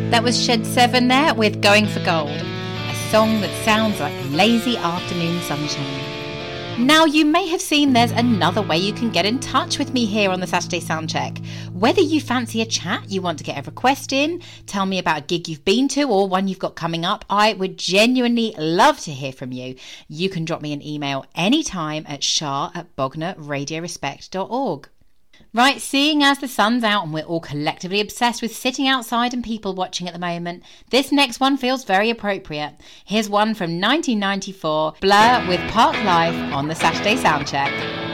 That was Shed 7 there with Going for Gold, a song that sounds like lazy afternoon sunshine. Now, you may have seen there's another way you can get in touch with me here on the Saturday Soundcheck. Whether you fancy a chat, you want to get a request in, tell me about a gig you've been to or one you've got coming up, I would genuinely love to hear from you. You can drop me an email anytime at shah@bognerradiorespect.org. Right, seeing as the sun's out and we're all collectively obsessed with sitting outside and people watching at the moment, this next one feels very appropriate. Here's one from 1994, Blur with Park Life on the Saturday Soundcheck.